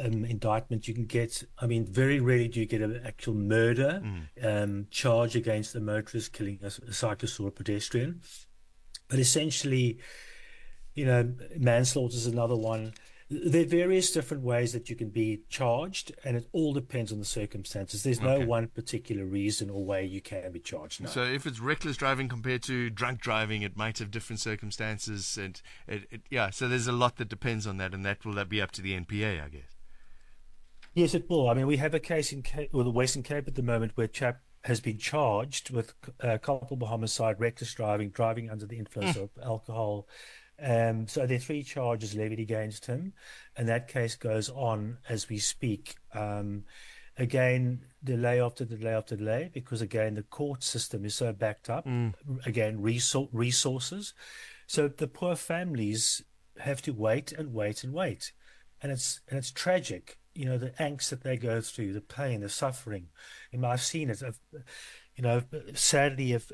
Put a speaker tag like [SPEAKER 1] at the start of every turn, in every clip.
[SPEAKER 1] indictment you can get. I mean, very rarely do you get an actual murder charge against a motorist killing a cyclist or a pedestrian. But essentially, manslaughter is another one. There are various different ways that you can be charged, and it all depends on the circumstances. There's no
[SPEAKER 2] Okay.
[SPEAKER 1] one particular reason or way you can be charged. No.
[SPEAKER 2] So if it's reckless driving compared to drunk driving, it might have different circumstances, and yeah. So there's a lot that depends on that, and that will be up to the NPA, I guess.
[SPEAKER 1] Yes, it will. I mean, we have a case in the Western Cape at the moment where a chap has been charged with culpable homicide, reckless driving, driving under the influence of alcohol. So there are three charges levied against him, and that case goes on as we speak. Again, delay after delay after delay, because again, the court system is so backed up. Again, resources. So the poor families have to wait and wait and wait. And it's tragic, the angst that they go through, the pain, the suffering. I've seen it. Sadly,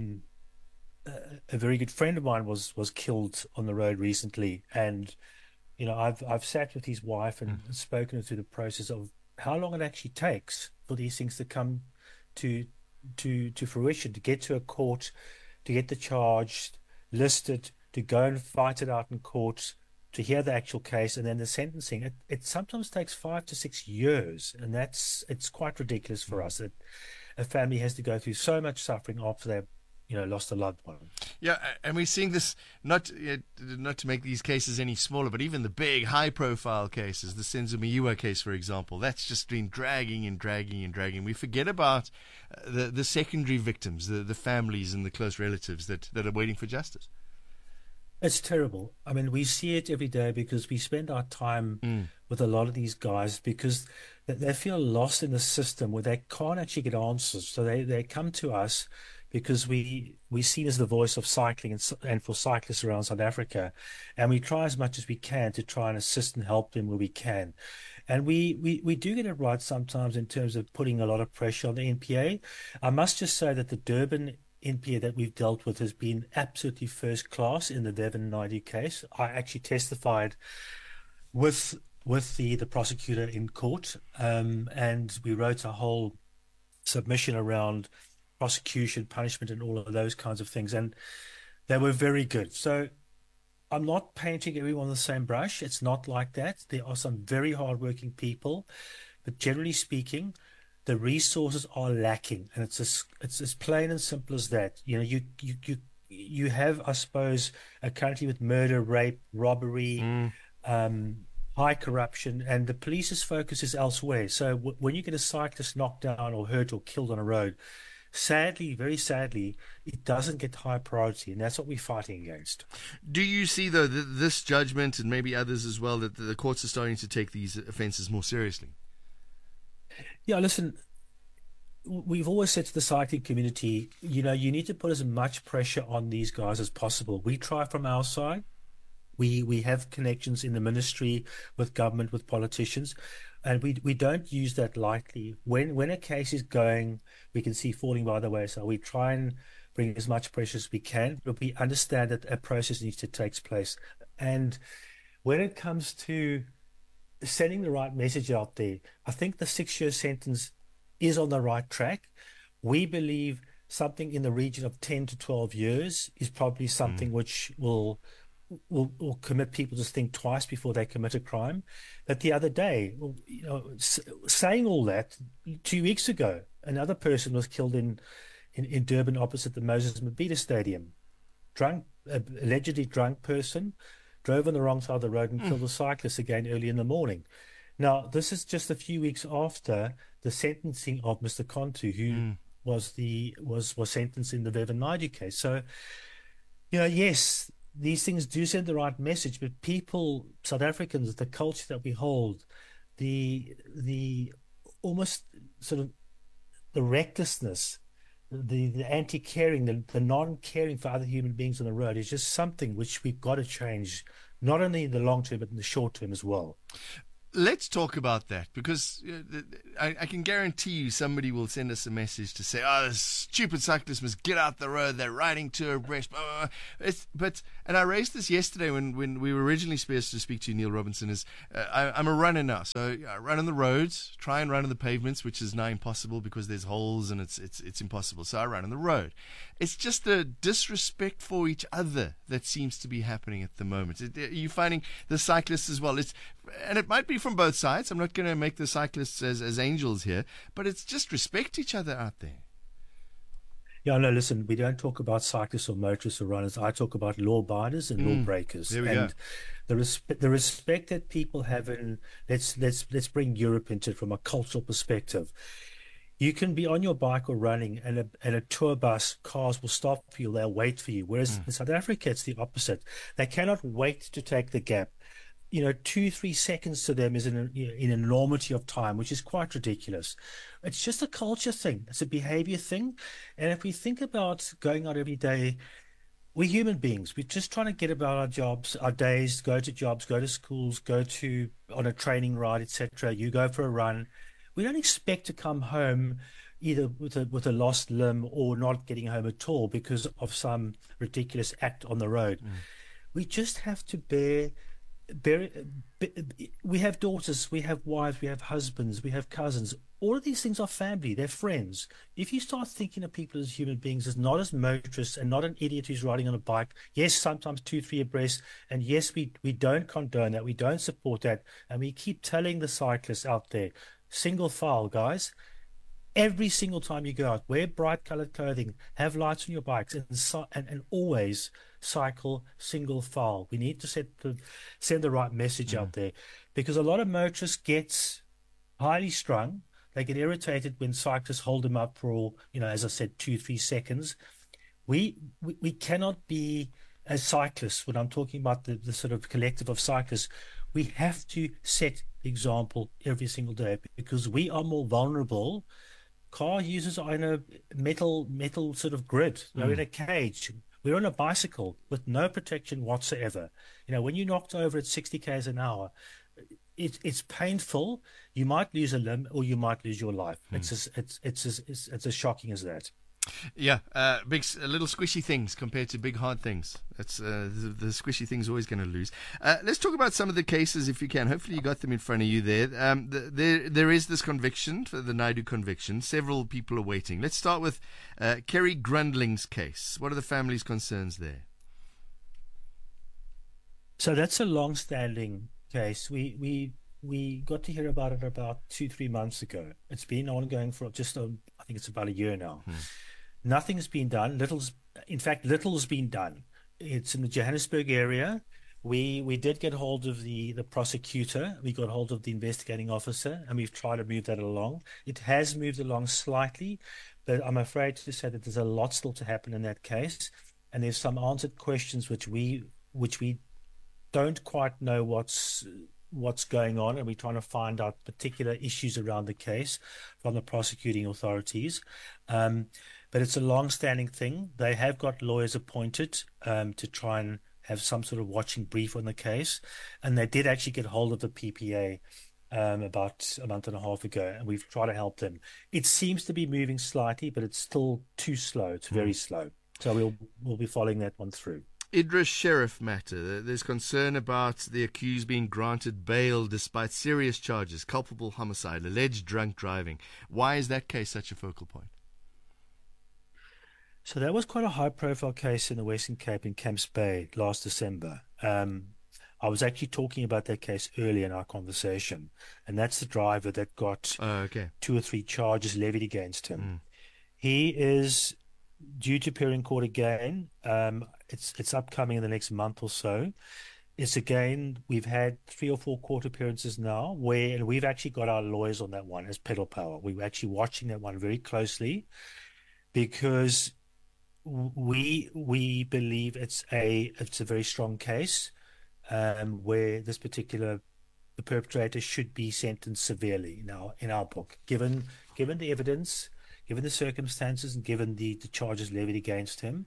[SPEAKER 1] a very good friend of mine was killed on the road recently, and I've sat with his wife and spoken through the process of how long it actually takes for these things to come to fruition, to get to a court, to get the charge listed, to go and fight it out in court, to hear the actual case, and then the sentencing. It sometimes takes 5 to 6 years, and it's quite ridiculous for us that a family has to go through so much suffering after they've lost a loved one.
[SPEAKER 2] Yeah, and we're seeing this, not to make these cases any smaller, but even the big, high-profile cases, the Senzo Meyiwa case, for example, that's just been dragging and dragging and dragging. We forget about the secondary victims, the families and the close relatives that are waiting for justice.
[SPEAKER 1] It's terrible. I mean, we see it every day because we spend our time with a lot of these guys because they feel lost in the system where they can't actually get answers. So they come to us because we seen as the voice of cycling and for cyclists around South Africa, and we try as much as we can to try and assist and help them where we can. And we do get it right sometimes in terms of putting a lot of pressure on the NPA. I must just say that the Durban NPA that we've dealt with has been absolutely first class in the Devon Naidu case. I actually testified with the prosecutor in court, and we wrote a whole submission around prosecution, punishment, and all of those kinds of things, and they were very good. So I'm not painting everyone the same brush. It's not like that. There are some very hardworking people, but generally speaking, the resources are lacking, and it's as plain and simple as that. You have, I suppose, a country with murder, rape, robbery, high corruption, and the police's focus is elsewhere. So when you get a cyclist knocked down or hurt or killed on a road, sadly, very sadly, it doesn't get high priority, and that's what we're fighting against.
[SPEAKER 2] Do you see, though, this judgment, and maybe others as well, that the courts are starting to take these offences more seriously?
[SPEAKER 1] Yeah, listen, we've always said to the cycling community, you need to put as much pressure on these guys as possible. We try from our side. We have connections in the ministry with government, with politicians, and we don't use that lightly. When a case is going, we can see falling by the wayside. We try and bring as much pressure as we can, but we understand that a process needs to take place. And when it comes to sending the right message out there, I think the 6-year sentence is on the right track. We believe something in the region of 10 to 12 years is probably something which will commit people to think twice before they commit a crime. But the other day, saying all that, 2 weeks ago, another person was killed in Durban opposite the Moses Mabhida Stadium. Allegedly drunk person, drove on the wrong side of the road and killed a cyclist again early in the morning. Now, this is just a few weeks after the sentencing of Mr. Kontu, who was sentenced in the Devon Naidu case. So, yes, these things do send the right message, but people, South Africans, the culture that we hold, the almost sort of the recklessness, the anti-caring, the non-caring for other human beings on the road is just something which we've got to change, not only in the long term, but in the short term as well.
[SPEAKER 2] Let's talk about that, because I can guarantee you somebody will send us a message to say, "Oh, this stupid cyclists must get out the road. They're riding two abreast." And I raised this yesterday when we were originally supposed to speak to you, Neil Robinson. I'm a runner now, so I run on the roads, try and run on the pavements, which is now impossible because there's holes and it's impossible. So I run on the road. It's just a disrespect for each other that seems to be happening at the moment. Are you finding the cyclists as well? And it might be from both sides. I'm not going to make the cyclists as angels here, but it's just respect each other out there.
[SPEAKER 1] Yeah, no, listen, we don't talk about cyclists or motorists or runners. I talk about law abiders and law breakers.
[SPEAKER 2] There we
[SPEAKER 1] and
[SPEAKER 2] go.
[SPEAKER 1] the respect that people have in, let's bring Europe into it from a cultural perspective. You can be on your bike or running, and a tour bus, cars will stop for you. They'll wait for you. Whereas in South Africa, it's the opposite. They cannot wait to take the gap. 2-3 seconds to them is an enormity of time, which is quite ridiculous. It's just a culture thing. It's a behavior thing. And if we think about going out every day, we're human beings. We're just trying to get about our jobs, our days, go to jobs, go to schools, go on a training ride, etc. You go for a run. We don't expect to come home either with a lost limb or not getting home at all because of some ridiculous act on the road. We just have to we have daughters, we have wives, we have husbands, we have cousins. All of these things are family, they're friends. If you start thinking of people as human beings, as not as motorists and not an idiot who's riding on a bike, yes, sometimes 2-3 abreast, and yes, we don't condone that, we don't support that, and we keep telling the cyclists out there, single file, guys. Every single time you go out, wear bright colored clothing, have lights on your bikes, and always cycle single file. We need to send the right message out there, because a lot of motorists get highly strung. They get irritated when cyclists hold them up for, as I said, 2-3 seconds. We cannot be, as cyclists, when I'm talking about the sort of collective of cyclists, we have to set the example every single day, because we are more vulnerable. Car users are in a metal sort of grid. They're in a cage. We're on a bicycle with no protection whatsoever. When you're knocked over at 60 k's an hour, it's painful. You might lose a limb or you might lose your life. It's as shocking as that.
[SPEAKER 2] Yeah, little squishy things compared to big hard things. That's the squishy thing's always going to lose. Let's talk about some of the cases, if you can. Hopefully you got them in front of you there. There is this conviction, for the Naidu conviction. Several people are waiting. Let's start with Kerry Grundling's case. What are the family's concerns there?
[SPEAKER 1] So that's a long-standing case. We got to hear about it about 2-3 months ago. It's been ongoing for I think it's about a year now. Nothing's been done. Little's been done. It's in the Johannesburg area. We did get hold of the prosecutor. We got hold of the investigating officer, and we've tried to move that along. It has moved along slightly, but I'm afraid to say that there's a lot still to happen in that case. And there's some answered questions which we don't quite know what's going on, and we're trying to find out particular issues around the case from the prosecuting authorities. But it's a long-standing thing. They have got lawyers appointed to try and have some sort of watching brief on the case, and they did actually get hold of the PPA about a month and a half ago, and we've tried to help them. It seems to be moving slightly, but it's still too slow. It's very slow. So we'll be following that one through.
[SPEAKER 2] Idris Sheriff matter. There's concern about the accused being granted bail despite serious charges, culpable homicide, alleged drunk driving. Why is that case such a focal point?
[SPEAKER 1] So that was quite a high-profile case in the Western Cape in Camps Bay last December. I was actually talking about that case earlier in our conversation, and that's the driver that got 2 or 3 charges levied against him. He is due to appear in court again. It's upcoming in the next month or so. We've had 3 or 4 court appearances now, and we've actually got our lawyers on that one as Pedal Power. We're actually watching that one very closely, because we believe it's a very strong case, where the perpetrator should be sentenced severely now in our book, given the evidence, given the circumstances, and given the charges levied against him.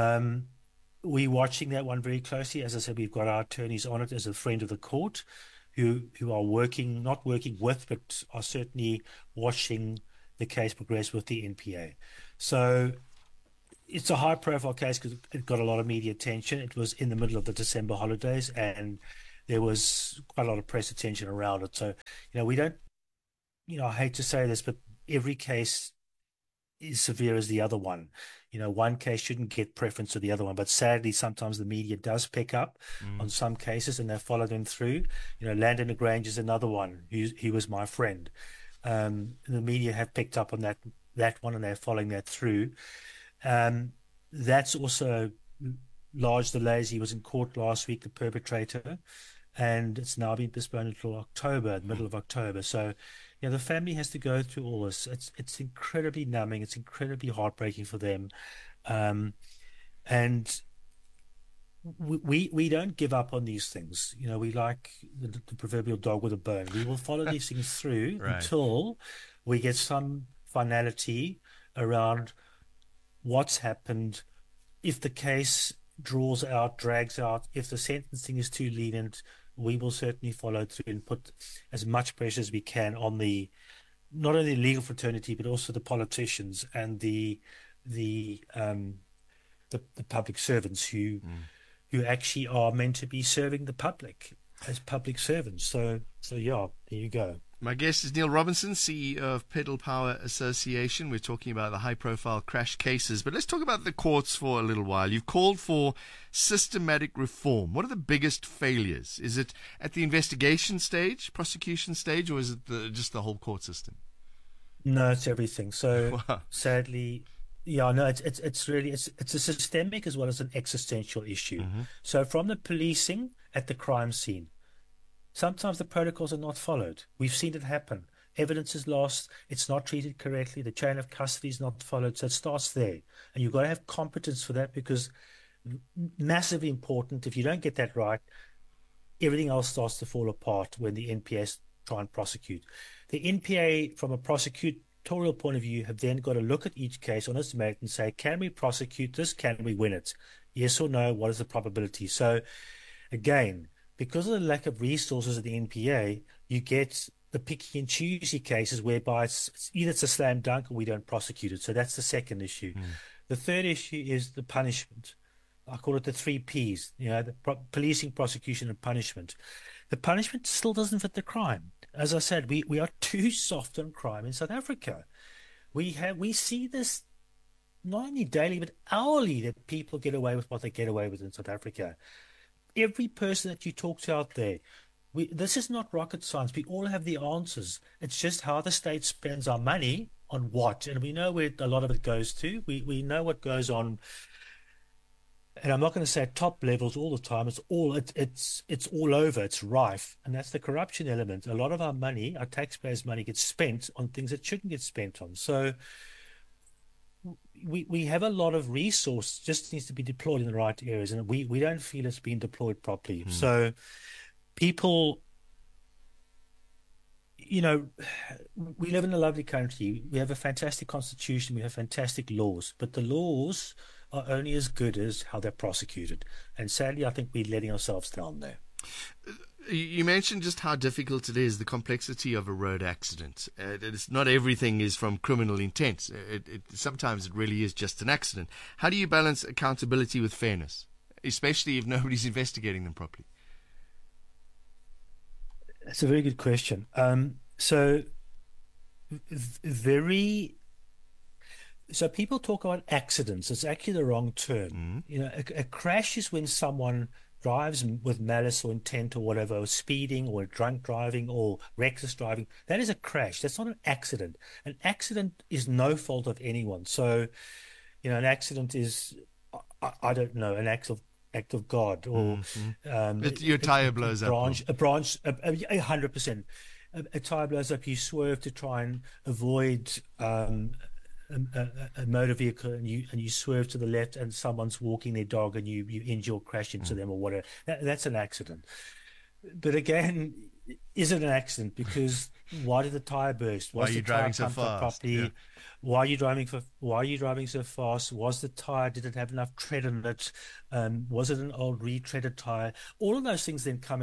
[SPEAKER 1] We're watching that one very closely. As I said, we've got our attorneys on it as a friend of the court. who are working, not working with, but are certainly watching the case progress with the NPA. So it's a high profile case because it got a lot of media attention. It was in the middle of the December holidays, and there was quite a lot of press attention around it. So, we don't, I hate to say this, but every case is severe as the other one. One case shouldn't get preference to the other one, but sadly, sometimes the media does pick up on some cases and they follow them through. Landon LaGrange is another one. He was my friend. The media have picked up on that one and they're following that through. That's also large delays. He was in court last week, the perpetrator, and it's now been postponed until October, the middle of October. So, the family has to go through all this. It's incredibly numbing. It's incredibly heartbreaking for them, and we don't give up on these things. We like the proverbial dog with a bone. We will follow these things through
[SPEAKER 2] Right.
[SPEAKER 1] until we get some finality around what's happened. If the case draws out, drags out, if the sentencing is too lenient, we will certainly follow through and put as much pressure as we can on not only the legal fraternity but also the politicians and the public servants who actually are meant to be serving the public as public servants. So yeah, there you go.
[SPEAKER 2] My guest is Neil Robinson, CEO of Pedal Power Association. We're talking about the high-profile crash cases, but let's talk about the courts for a little while. You've called for systematic reform. What are the biggest failures? Is it at the investigation stage, prosecution stage, or is it just the whole court system?
[SPEAKER 1] No, it's everything. So
[SPEAKER 2] Wow.
[SPEAKER 1] sadly, yeah, no, it's really it's a systemic as well as an existential issue. So from the policing at the crime scene. Sometimes the protocols are not followed. We've seen it happen. Evidence is lost. It's not treated correctly. The chain of custody is not followed. So it starts there. And you've got to have competence for that because massively important. If you don't get that right, everything else starts to fall apart when the NPS try and prosecute. The NPA, from a prosecutorial point of view, have then got to look at each case on its merit and say, can we prosecute this? Can we win it? Yes or no? What is the probability? So again, because of the lack of resources at the NPA, you get the picky and choosy cases whereby either it's a slam dunk or we don't prosecute it. So that's the second issue. The third issue is the punishment. I call it the 3 Ps, the policing, prosecution, and punishment. The punishment still doesn't fit the crime. As I said, we are too soft on crime in South Africa. We see this not only daily but hourly, that people get away with what they get away with in South Africa. Every person that you talk to out there, this is not rocket science. We all have the answers. It's just how the state spends our money on what, and we know where a lot of it goes to. We know what goes on, and I'm not going to say at top levels all the time. It's all over. It's rife, and that's the corruption element. A lot of our money, our taxpayers' money, gets spent on things it shouldn't get spent on. So we have a lot of resource, just needs to be deployed in the right areas, and we don't feel it's being deployed properly. So people, we live in a lovely country. We have a fantastic constitution. We have fantastic laws, but the laws are only as good as how they're prosecuted. And sadly, I think we're letting ourselves down there.
[SPEAKER 2] You mentioned just how difficult it is, the complexity of a road accident. It's not everything is from criminal intent. Sometimes it really is just an accident. How do you balance accountability with fairness, especially if nobody's investigating them properly?
[SPEAKER 1] That's a very good question. So people talk about accidents. It's actually the wrong term. A crash is when someone drives with malice or intent or whatever, or speeding or drunk driving or reckless driving. That is a crash. That's not an accident. An accident is no fault of anyone. So, an accident is, I don't know, an act of God, or
[SPEAKER 2] your tire blows up.
[SPEAKER 1] 100%. A tire blows up. You swerve to try and avoid a motor vehicle, and you swerve to the left, and someone's walking their dog, and you injure or crash into them or whatever. That's an accident. But again, is it an accident? Because why did the tire burst?
[SPEAKER 2] Why are you driving so fast? Yeah.
[SPEAKER 1] Why are you driving so fast? Was the tire, did it have enough tread in it? Was it an old retreaded tire? All of those things then come into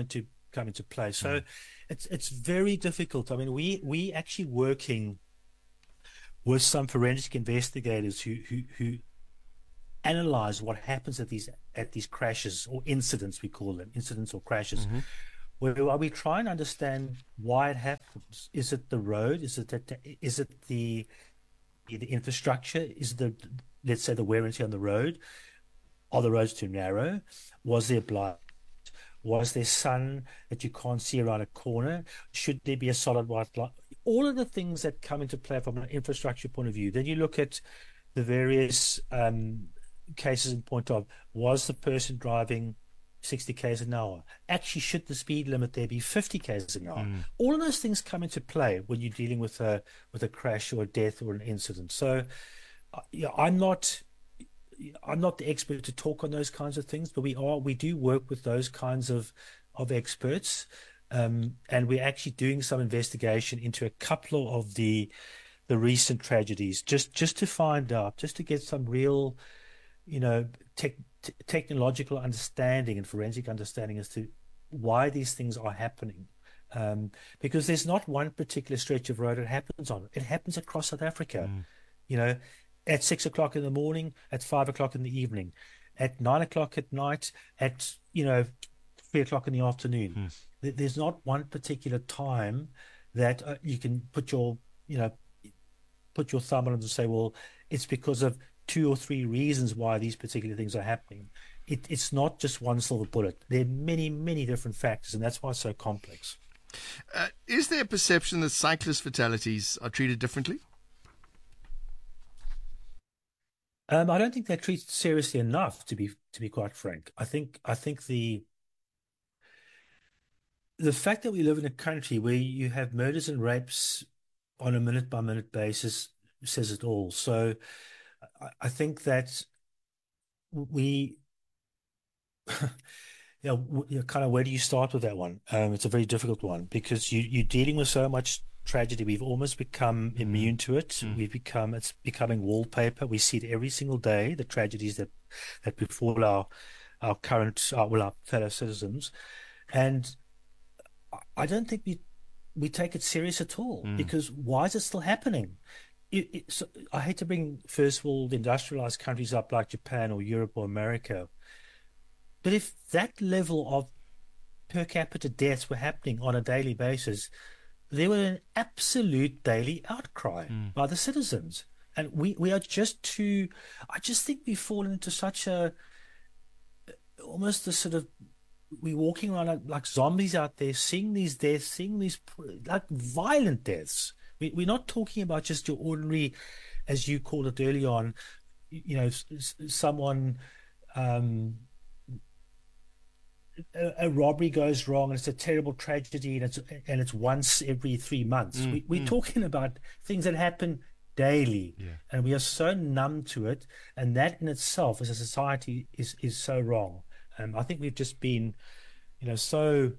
[SPEAKER 1] come into play. So it's very difficult. I mean, we actually working with some forensic investigators who analyze what happens at these crashes or incidents, we call them incidents or crashes, where we try and understand why it happens. Is it the road? Is it the infrastructure? Is the, let's say, the wear and tear on the road? Are the roads too narrow? Was there blind? Was there sun that you can't see around a corner? Should there be a solid white line? All of the things that come into play from an infrastructure point of view. Then you look at the various cases in point of, was the person driving 60 k's an hour? Actually, should the speed limit there be 50 k's an hour? All of those things come into play when you're dealing with a crash or a death or an incident. So, I'm not the expert to talk on those kinds of things, but we do work with those kinds of experts, and we're actually doing some investigation into a couple of the recent tragedies, just to find out, just to get some real, technological understanding and forensic understanding as to why these things are happening. Because there's not one particular stretch of road it happens on. It happens across South Africa. At 6 o'clock in the morning, at 5 o'clock in the evening, at 9 o'clock at night, at 3 o'clock in the afternoon. There's not one particular time that you can put your thumb on it and say, well, it's because of 2 or 3 reasons why these particular things are happening. It's not just one silver bullet. There are many, many different factors, and that's why it's so complex.
[SPEAKER 2] Is there a perception that cyclist fatalities are treated differently?
[SPEAKER 1] I don't think they're treated seriously enough, to be quite frank. I think the fact that we live in a country where you have murders and rapes on a minute by minute basis says it all. So I think that we, kind of, where do you start with that one? It's a very difficult one because you're dealing with so much tragedy. We've almost become immune to it. It's becoming wallpaper. We see it every single day, the tragedies that befall our fellow citizens. And I don't think we take it serious at all, because why is it still happening? So I hate to bring first world industrialized countries up like Japan or Europe or America, but if that level of per capita deaths were happening on a daily basis, there was an absolute daily outcry by the citizens. And we are just too, I just think we've fallen into such almost a sort of, we're walking around like zombies out there, seeing these deaths, seeing these like violent deaths. We're not talking about just your ordinary, as you called it early on, someone, a robbery goes wrong and it's a terrible tragedy and it's once every 3 months. We're talking about things that happen daily, and we are so numb to it, and that in itself as a society is so wrong. I think we've just been, so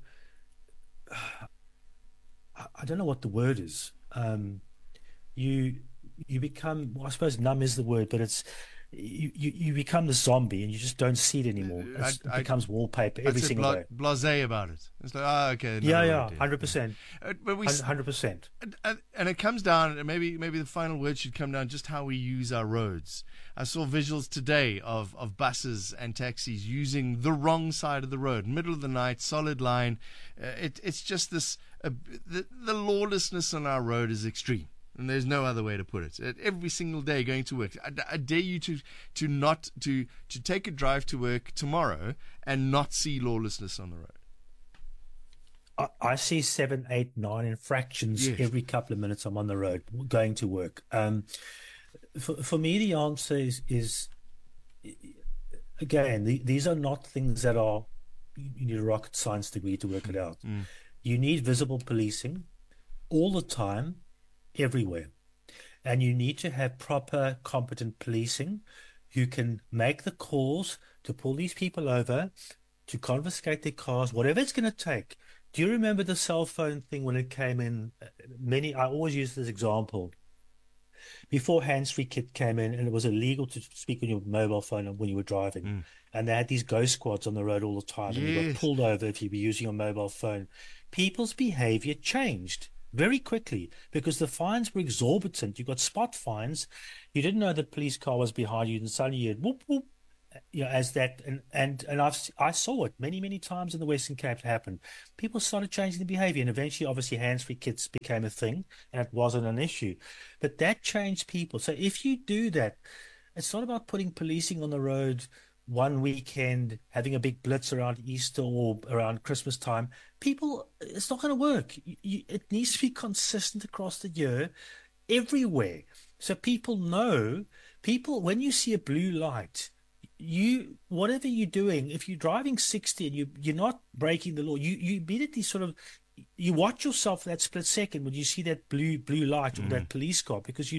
[SPEAKER 1] I don't know what the word is. You become, well, I suppose numb is the word, but it's you become the zombie and you just don't see it anymore. It becomes wallpaper every single day.
[SPEAKER 2] Blasé about it. It's like, okay.
[SPEAKER 1] 100%.
[SPEAKER 2] But
[SPEAKER 1] 100%.
[SPEAKER 2] And it comes down, and maybe the final word should come down just how we use our roads. I saw visuals today of buses and taxis using the wrong side of the road, middle of the night, solid line. It's just this, the lawlessness on our road is extreme. And there's no other way to put it. Every single day going to work, I dare you to take a drive to work tomorrow and not see lawlessness on the road.
[SPEAKER 1] I see 7, 8, 9 infractions every couple of minutes I'm on the road going to work. For me, the answer is again, these are not things that are, you need a rocket science degree to work it out. You need visible policing all the time, everywhere. And you need to have proper, competent policing who can make the calls to pull these people over, to confiscate their cars, whatever it's going to take. Do you remember the cell phone thing when it came in? I always use this example. before hands-free kit came in, and it was illegal to speak on your mobile phone when you were driving. And they had these ghost squads on the road all the time, and you got
[SPEAKER 2] Yes.
[SPEAKER 1] pulled over if you were using your mobile phone. People's behavior changed very quickly because the fines were exorbitant. You got spot fines. You didn't know the police car was behind you, and suddenly you had whoop whoop, as that, and I saw it many times in the Western Cape happen. People started changing the behavior, and eventually, obviously, hands-free kits became a thing, and it wasn't an issue. But that changed people. So if you do that, it's not about putting policing on the road one weekend, having a big blitz around Easter or around Christmas time. People, it's not going to work. It needs to be consistent across the year, everywhere. So people know, when you see a blue light, whatever you're doing, if you're driving 60 and you're not breaking the law, you immediately sort of, you watch yourself for that split second when you see that blue light or that police car, because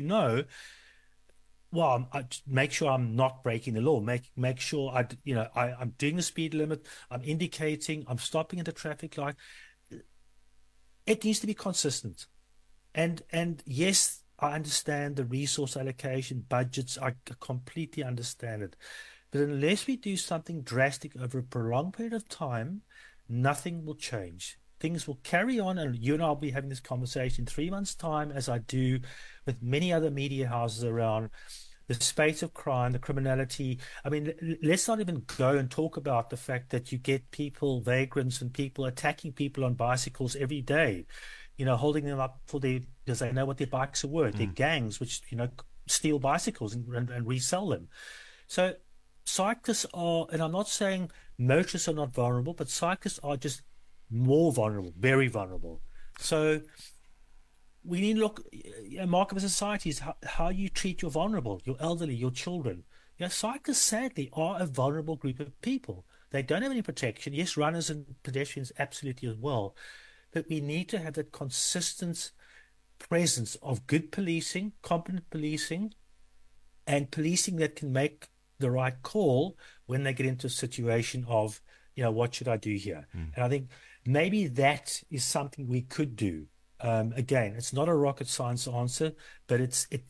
[SPEAKER 1] well, I make sure I'm not breaking the law. Make sure I'm doing the speed limit. I'm indicating. I'm stopping at the traffic light. It needs to be consistent. And yes, I understand the resource allocation budgets. I completely understand it. But unless we do something drastic over a prolonged period of time, nothing will change. Things will carry on, and you and I will be having this conversation in 3 months' time, as I do with many other media houses around the space of crime, the criminality. I mean, let's not even go and talk about the fact that you get people, vagrants and people attacking people on bicycles every day, holding them up because they know what their bikes are worth. They're gangs which, steal bicycles and resell them. So cyclists are, and I'm not saying motorists are not vulnerable, but cyclists are just more vulnerable, very vulnerable. So we need to look, mark of a society is how you treat your vulnerable, your elderly, your children. Cyclists sadly are a vulnerable group of people. They don't have any protection. Yes, runners and pedestrians absolutely as well. But we need to have that consistent presence of good policing, competent policing, and policing that can make the right call when they get into a situation of, what should I do here? And I think maybe that is something we could do. Again, it's not a rocket science answer, but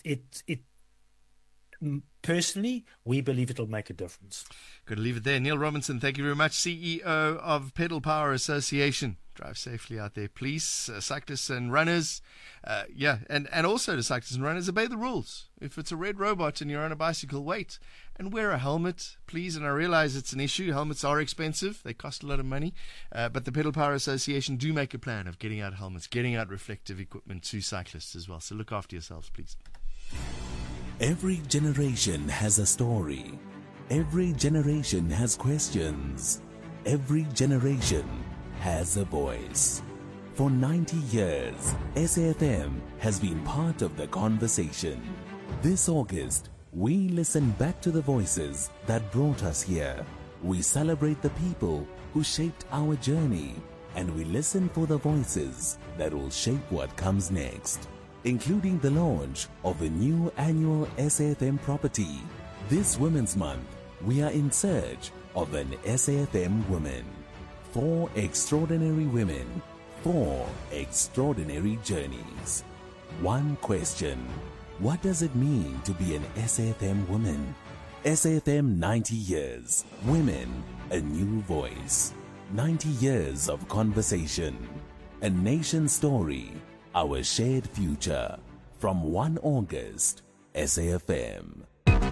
[SPEAKER 1] personally, we believe it'll make a difference.
[SPEAKER 2] Got to leave it there. Neil Robinson, thank you very much. CEO of Pedal Power Association. Drive safely out there, please. Cyclists and runners. And also to cyclists and runners, obey the rules. If it's a red robot and you're on a bicycle, wait and wear a helmet, please. And I realize it's an issue. Helmets are expensive. They cost a lot of money. But the Pedal Power Association do make a plan of getting out helmets, getting out reflective equipment to cyclists as well. So look after yourselves, please.
[SPEAKER 3] Every generation has a story. Every generation has questions. Every generation has a voice. For 90 years, SAFM has been part of the conversation. This August, we listen back to the voices that brought us here. We celebrate the people who shaped our journey, and we listen for the voices that will shape what comes next, including the launch of a new annual SAFM property. This Women's Month, we are in search of an SAFM woman. 4 extraordinary women, 4 extraordinary journeys. One question: what does it mean to be an SAFM woman? SAFM 90 years. Women, a new voice. 90 years of conversation. A nation story. Our shared future. From 1 August, SAFM.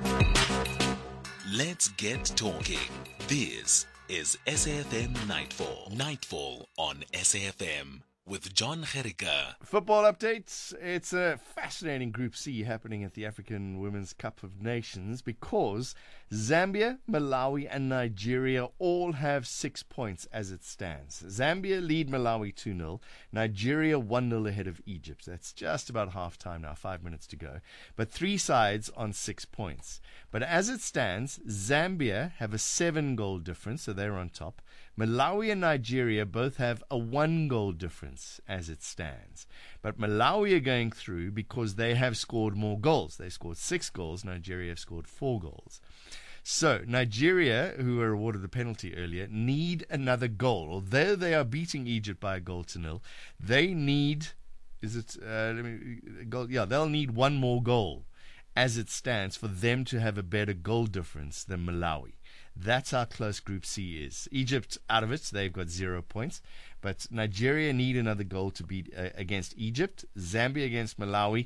[SPEAKER 3] Let's get talking. This is SAFM Nightfall. Nightfall on SAFM with John Gericke.
[SPEAKER 2] Football updates. It's a fascinating Group C happening at the African Women's Cup of Nations because Zambia, Malawi and Nigeria all have 6 points as it stands. Zambia lead Malawi 2-0. Nigeria 1-0 ahead of Egypt. That's just about half time now, 5 minutes to go. But 3 sides on 6 points. But as it stands, Zambia have a 7-goal difference, so they're on top. Malawi and Nigeria both have a 1-goal difference as it stands. But Malawi are going through because they have scored more goals. They scored 6 goals. Nigeria have scored 4 goals. So Nigeria, who were awarded the penalty earlier, need another goal. Although they are beating Egypt by 1-0, they need Is it? Goal. Yeah, they'll need one more goal, as it stands, for them to have a better goal difference than Malawi. That's how close Group C is. Egypt out of it, they've got 0 points. But Nigeria need another goal to beat against Egypt. Zambia against Malawi.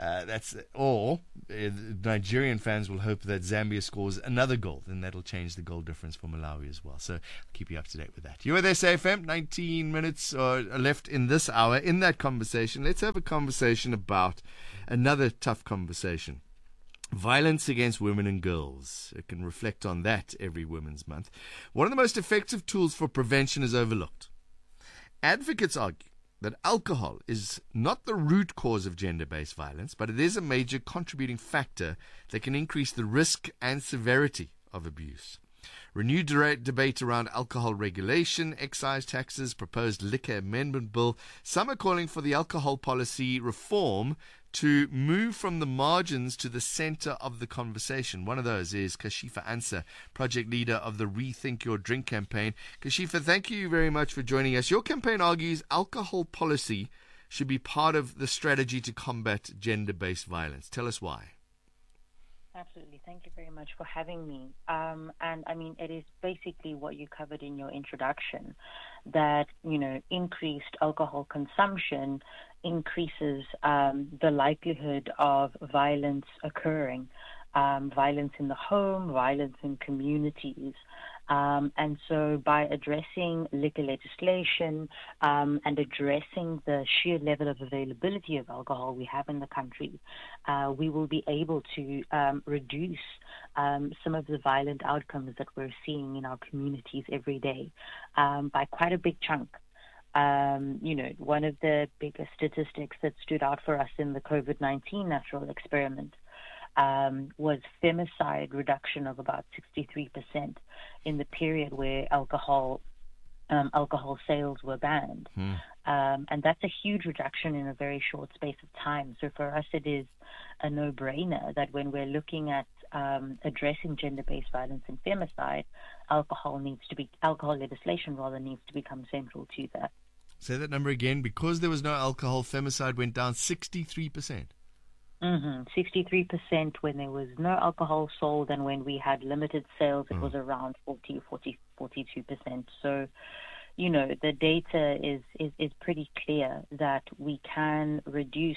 [SPEAKER 2] Nigerian fans will hope that Zambia scores another goal. Then that'll change the goal difference for Malawi as well. So I'll keep you up to date with that. You are there, SAFM. 19 minutes left in this hour. In that conversation, let's have a conversation about another tough conversation. Violence against women and girls. It can reflect on that every Women's Month. One of the most effective tools for prevention is overlooked. Advocates argue that alcohol is not the root cause of gender-based violence, but it is a major contributing factor that can increase the risk and severity of abuse. Renewed debate around alcohol regulation, excise taxes, proposed liquor amendment bill. Some are calling for the alcohol policy reform to move from the margins to the center of the conversation. One of those is Kashifa Ansah, project leader of the Rethink Your Drink campaign. Kashifa, thank you very much for joining us. Your campaign argues alcohol policy should be part of the strategy to combat gender-based violence. Tell us why.
[SPEAKER 4] Absolutely. Thank you very much for having me. And I mean, it is basically what you covered in your introduction, that, increased alcohol consumption increases the likelihood of violence occurring, violence in the home, violence in communities. And so by addressing liquor legislation and addressing the sheer level of availability of alcohol we have in the country, we will be able to reduce some of the violent outcomes that we're seeing in our communities every day by quite a big chunk. One of the biggest statistics that stood out for us in the COVID-19 natural experiment was femicide reduction of about 63% in the period where alcohol sales were banned. And that's a huge reduction in a very short space of time. So for us, it is a no-brainer that when we're looking at addressing gender-based violence and femicide, alcohol legislation needs to become central to that.
[SPEAKER 2] Say that number again. Because there was no alcohol, femicide went down 63%.
[SPEAKER 4] 63% when there was no alcohol sold, and when we had limited sales, it was around 42%. So, the data is pretty clear that we can reduce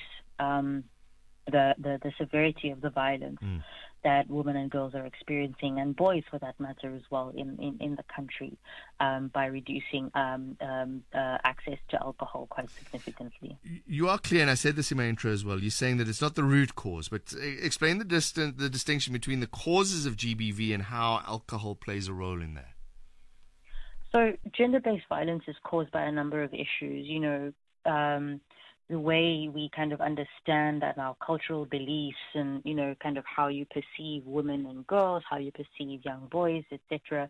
[SPEAKER 4] the severity of the violence that women and girls are experiencing, and boys for that matter as well, in the country, by reducing access to alcohol quite significantly.
[SPEAKER 2] You are clear, and I said this in my intro as well. You're saying that it's not the root cause, but explain the distinction between the causes of GBV and how alcohol plays a role in that.
[SPEAKER 4] So gender-based violence is caused by a number of issues. The way we kind of understand that our cultural beliefs and, kind of how you perceive women and girls, how you perceive young boys, etc.,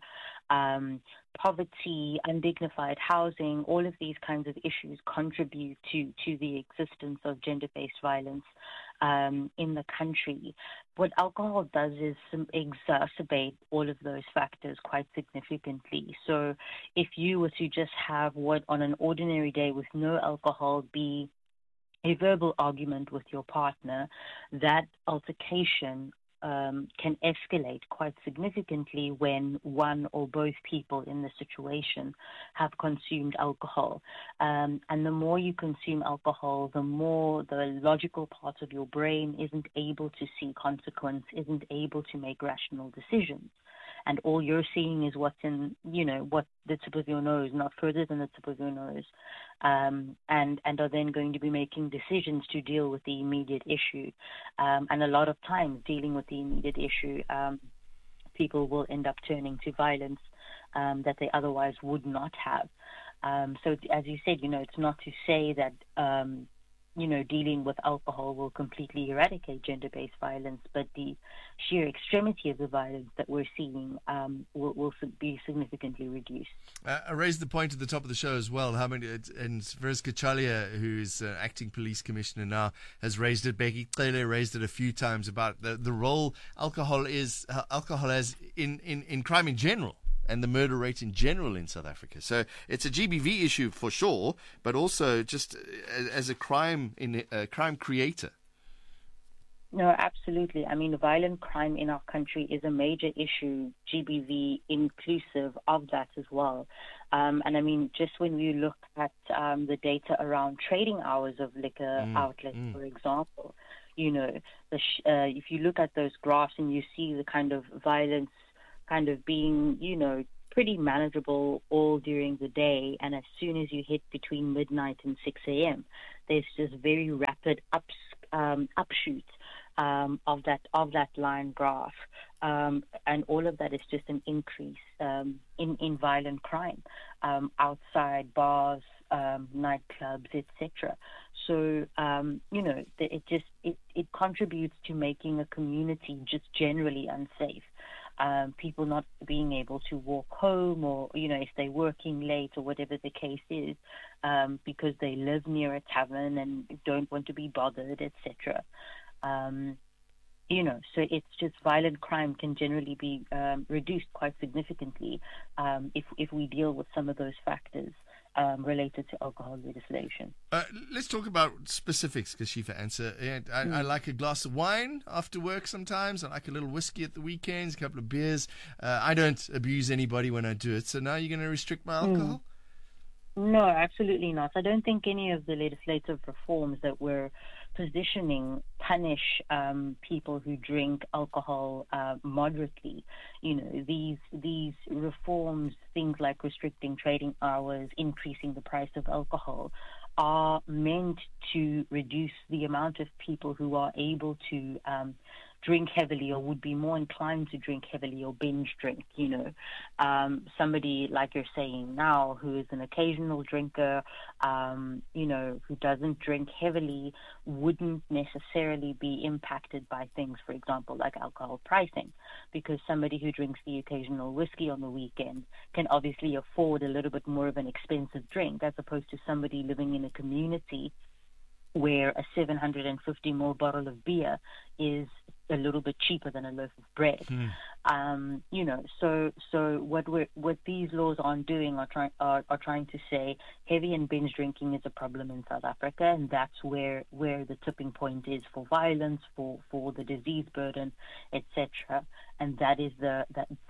[SPEAKER 4] poverty, undignified housing, all of these kinds of issues contribute to the existence of gender-based violence in the country. What alcohol does is exacerbate all of those factors quite significantly. So if you were to just have what on an ordinary day with no alcohol be a verbal argument with your partner, that altercation can escalate quite significantly when one or both people in the situation have consumed alcohol. And the more you consume alcohol, the more the logical part of your brain isn't able to see consequence, isn't able to make rational decisions. And all you're seeing is what's in, what the tip of your nose, not further than the tip of your nose, and are then going to be making decisions to deal with the immediate issue. And a lot of times dealing with the immediate issue, people will end up turning to violence that they otherwise would not have. So as you said, it's not to say that, dealing with alcohol will completely eradicate gender-based violence, but the sheer extremity of the violence that we're seeing will be significantly reduced.
[SPEAKER 2] I raised the point at the top of the show as well. How many? And Feroz Kachalia, who's acting police commissioner now, has raised it. Becky Cele raised it a few times about the role alcohol has in crime in general. and the murder rate in general in South Africa. So it's a GBV issue for sure, but also just as a crime creator.
[SPEAKER 4] No, absolutely. I mean, violent crime in our country is a major issue, GBV inclusive of that as well. And I mean, just when we look at the data around trading hours of liquor outlets, for example, you know, if you look at those graphs and you see the kind of violence kind of being, you know, pretty manageable all during the day, and as soon as you hit between midnight and 6 a.m., there's just very rapid upshoots of that line graph, and all of that is just an increase in violent crime outside bars, nightclubs, etc. So you know, it contributes to making a community just generally unsafe. People not being able to walk home, or, you know, if they're working late or whatever the case is, because they live near a tavern and don't want to be bothered, etc. You know, so it's just violent crime can generally be reduced quite significantly if we deal with some of those factors related to alcohol legislation.
[SPEAKER 2] Let's talk about specifics, Kashifa Answer. I like a glass of wine after work sometimes. I like a little whiskey at the weekends, a couple of beers. I don't abuse anybody when I do it. So now you're going to restrict my alcohol?
[SPEAKER 4] No, absolutely not. I don't think any of the legislative reforms that we're positioning punish people who drink alcohol moderately. You know, these reforms, things like restricting trading hours, increasing the price of alcohol, are meant to reduce the amount of people who are able to drink heavily or would be more inclined to drink heavily or binge drink. You know, somebody like you're saying now who is an occasional drinker, you know, who doesn't drink heavily wouldn't necessarily be impacted by things, for example, like alcohol pricing, because somebody who drinks the occasional whiskey on the weekend can obviously afford a little bit more of an expensive drink, as opposed to somebody living in a community where a 750 ml bottle of beer is a little bit cheaper than a loaf of bread. You know, so what these laws aren't doing are trying to say heavy and binge drinking is a problem in South Africa, and that's where the tipping point is for violence, for the disease burden, etc. And that is the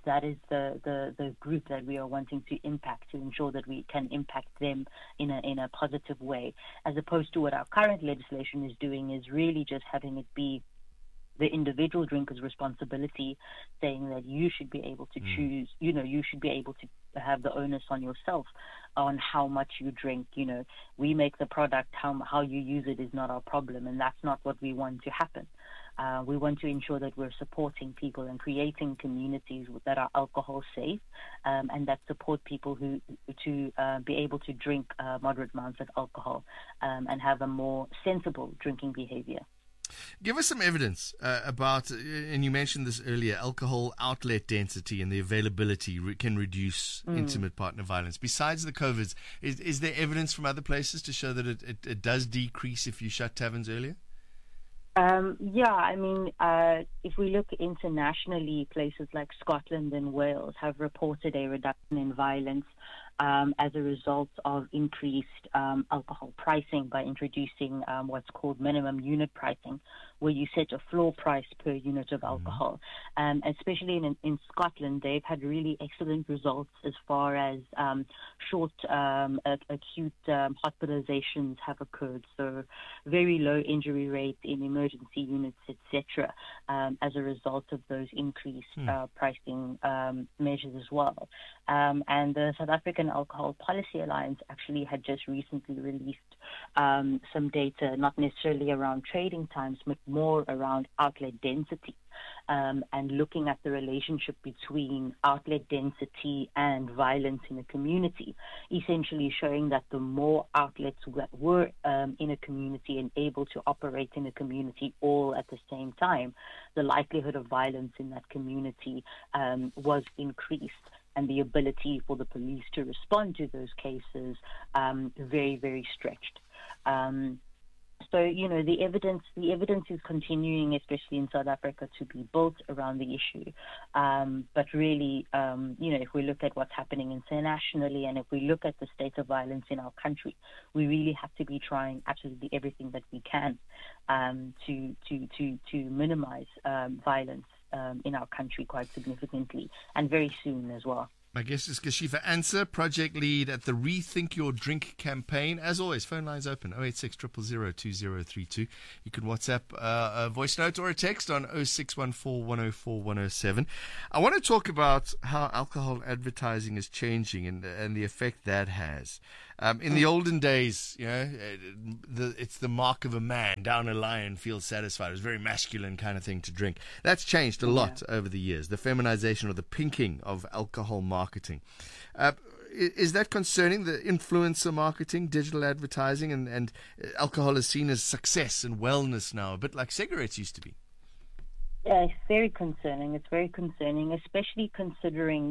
[SPEAKER 4] group that we are wanting to impact, to ensure that we can impact them in a positive way, as opposed to what our current legislation is doing, is really just having it be the individual drinker's responsibility, saying that you should be able to choose, you know, you should be able to have the onus on yourself on how much you drink. You know, we make the product, how you use it is not our problem, and that's not what we want to happen. We want to ensure that we're supporting people and creating communities that are alcohol safe, and that support people who to be able to drink moderate amounts of alcohol and have a more sensible drinking behavior.
[SPEAKER 2] Give us some evidence about, and you mentioned this earlier, alcohol outlet density and the availability can reduce intimate partner violence. Besides the COVIDs, is there evidence from other places to show that it does decrease if you shut taverns earlier?
[SPEAKER 4] Yeah, I mean, if we look internationally, places like Scotland and Wales have reported a reduction in violence as a result of increased alcohol pricing by introducing what's called minimum unit pricing, where you set a floor price per unit of alcohol. Especially in Scotland, they've had really excellent results as far as short acute hospitalizations have occurred, so very low injury rates in emergency units, etc., as a result of those increased pricing measures as well. And the South African Alcohol Policy Alliance actually had just recently released some data, not necessarily around trading times, but more around outlet density, and looking at the relationship between outlet density and violence in a community, essentially showing that the more outlets that were in a community and able to operate in a community all at the same time, the likelihood of violence in that community was increased, and the ability for the police to respond to those cases very, very stretched. So, the evidence is continuing, especially in South Africa, to be built around the issue. But really, if we look at what's happening internationally, and if we look at the state of violence in our country, we really have to be trying absolutely everything that we can to minimize violence in our country quite significantly, and very soon as well.
[SPEAKER 2] My guest is Kashifa Ansah, project lead at the Rethink Your Drink campaign. As always, phone lines open, 086 000 2032. You can WhatsApp a voice note or a text on 0614 104 107. I want to talk about how alcohol advertising is changing and the effect that has. In the olden days, it's the mark of a man. Down a lion feels satisfied. It was a very masculine kind of thing to drink. That's changed a lot over the years. The feminization or the pinking of alcohol marketing. Is that concerning, the influencer marketing, digital advertising, and alcohol is seen as success and wellness now, a bit like cigarettes used to be?
[SPEAKER 4] Yeah, it's very concerning. It's very concerning, especially considering,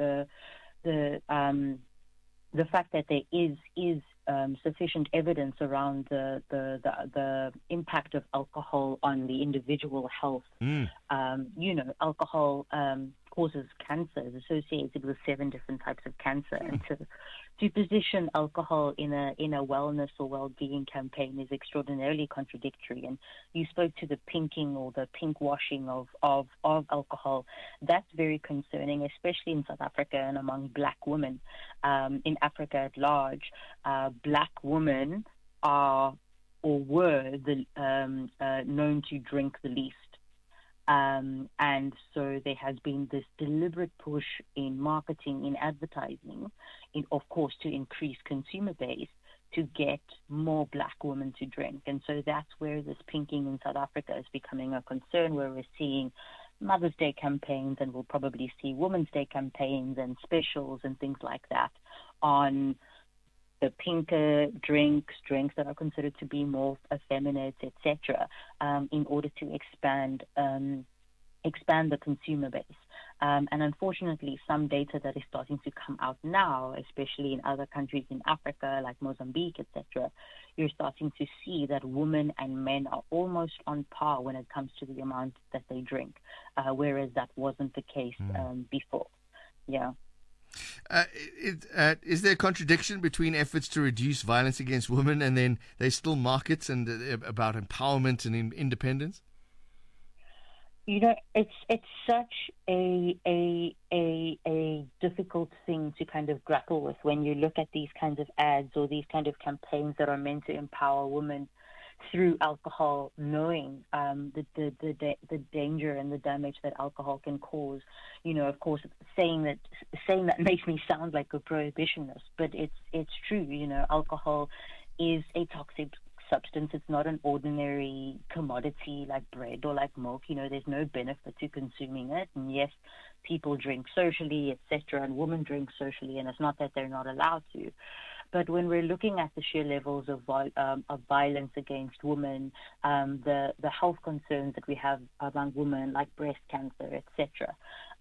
[SPEAKER 4] the fact that there is sufficient evidence around the impact of alcohol on the individual health. Alcohol causes cancer, is associated with 7 different types of cancer, and to position alcohol in a wellness or well-being campaign is extraordinarily contradictory. And you spoke to the pinking or the pink washing of alcohol. That's very concerning, especially in South Africa and among black women. In Africa at large, black women are or were known to drink the least. And so there has been this deliberate push in marketing, in advertising, of course, to increase consumer base, to get more black women to drink. And so that's where this pinking in South Africa is becoming a concern, where we're seeing Mother's Day campaigns, and we'll probably see Women's Day campaigns and specials and things like that on the pinker drinks that are considered to be more effeminate, etc., in order to expand the consumer base. And unfortunately, some data that is starting to come out now, especially in other countries in Africa, like Mozambique, etc., you're starting to see that women and men are almost on par when it comes to the amount that they drink, whereas that wasn't the case before. Yeah.
[SPEAKER 2] Is there a contradiction between efforts to reduce violence against women and then they still market and about empowerment and independence?
[SPEAKER 4] It's such a difficult thing to kind of grapple with when you look at these kinds of ads or these kind of campaigns that are meant to empower women through alcohol, knowing the danger and the damage that alcohol can cause. Of course, saying that makes me sound like a prohibitionist, but it's true. Alcohol is a toxic substance. It's not an ordinary commodity like bread or like milk. There's no benefit to consuming it. And yes, people drink socially, etc., and women drink socially, and it's not that they're not allowed to. But when we're looking at the sheer levels of violence against women, the health concerns that we have among women, like breast cancer, etc.,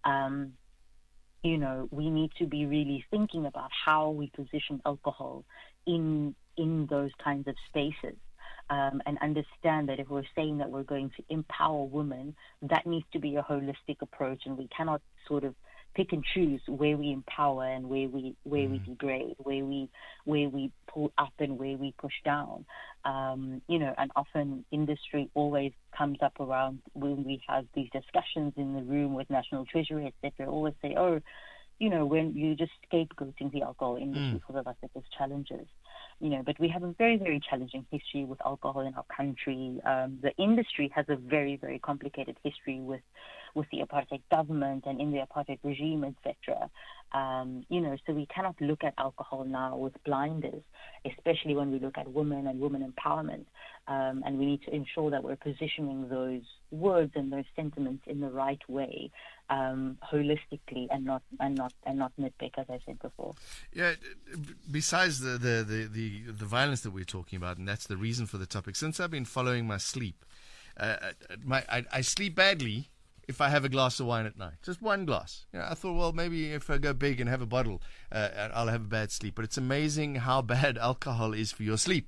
[SPEAKER 4] we need to be really thinking about how we position alcohol in those kinds of spaces. And understand that if we're saying that we're going to empower women, that needs to be a holistic approach, and we cannot sort of pick and choose where we empower and where we degrade, where we pull up and where we push down. And often industry always comes up around when we have these discussions in the room with National Treasury, etc. Always say, when you just scapegoating the alcohol industry for the fact that there's challenges. But we have a very, very challenging history with alcohol in our country. The industry has a very, very complicated history with the apartheid government and in the apartheid regime, etc. So we cannot look at alcohol now with blinders, especially when we look at women and women empowerment. And we need to ensure that we're positioning those words and those sentiments in the right way, holistically, and not nitpick, as I said before.
[SPEAKER 2] Yeah. Besides the violence that we're talking about, and that's the reason for the topic. Since I've been following my sleep, I sleep badly if I have a glass of wine at night, just one glass. I thought, well, maybe if I go big and have a bottle, I'll have a bad sleep. But it's amazing how bad alcohol is for your sleep.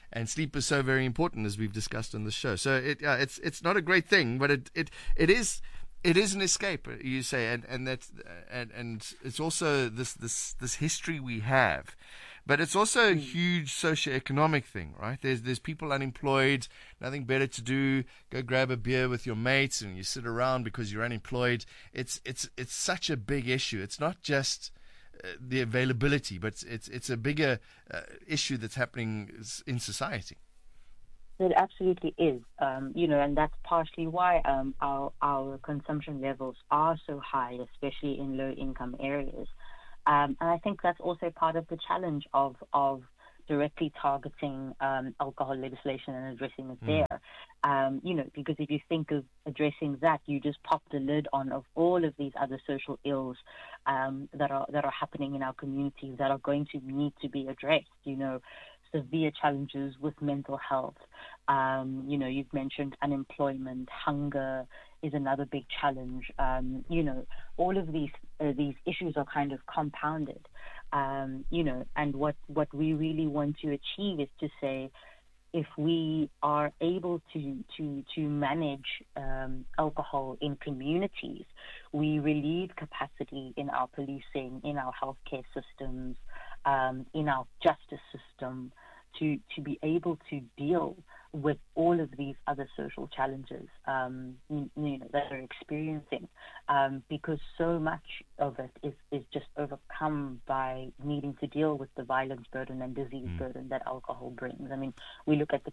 [SPEAKER 2] and sleep is so very important, as we've discussed on the show. So it's not a great thing, but it is an escape, you say, and it's also this history we have. But it's also a huge socioeconomic thing, right? There's people unemployed, nothing better to do. Go grab a beer with your mates, and you sit around because you're unemployed. It's such a big issue. It's not just the availability, but it's a bigger issue that's happening in society.
[SPEAKER 4] It absolutely is, and that's partially why our consumption levels are so high, especially in low-income areas. And I think that's also part of the challenge of directly targeting alcohol legislation and addressing it there. Because if you think of addressing that, you just pop the lid on of all of these other social ills that are happening in our communities that are going to need to be addressed. Severe challenges with mental health. You've mentioned unemployment, hunger is another big challenge. All of these issues are kind of compounded. And what we really want to achieve is to say, if we are able to manage alcohol in communities, we relieve capacity in our policing, in our healthcare systems, in our justice system, to be able to deal with all of these other social challenges that are experiencing, because so much of it is just overcome by needing to deal with the violence burden and disease burden that alcohol brings. I mean, we look at